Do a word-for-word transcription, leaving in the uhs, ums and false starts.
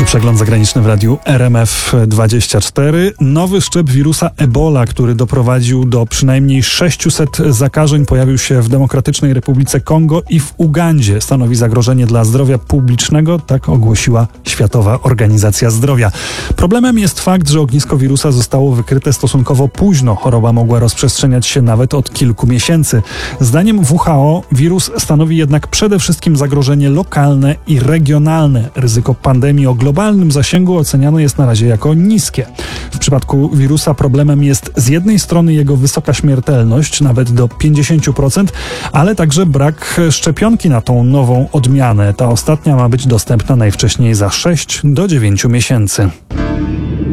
Tu przegląd zagraniczny w radiu R M F dwadzieścia cztery. Nowy szczep wirusa Ebola, który doprowadził do przynajmniej sześciuset zakażeń, pojawił się w Demokratycznej Republice Kongo i w Ugandzie. Stanowi zagrożenie dla zdrowia publicznego, tak ogłosiła Światowa Organizacja Zdrowia. Problemem jest fakt, że ognisko wirusa zostało wykryte stosunkowo późno. Choroba mogła rozprzestrzeniać się nawet od kilku miesięcy. Zdaniem W H O wirus stanowi jednak przede wszystkim zagrożenie lokalne i regionalne. Ryzyko pandemii o globalnym zasięgu oceniane jest na razie jako niskie. W przypadku wirusa problemem jest z jednej strony jego wysoka śmiertelność, nawet do pięćdziesiąt procent, ale także brak szczepionki na tą nową odmianę. Ta ostatnia ma być dostępna najwcześniej za sześć do dziewięciu miesięcy.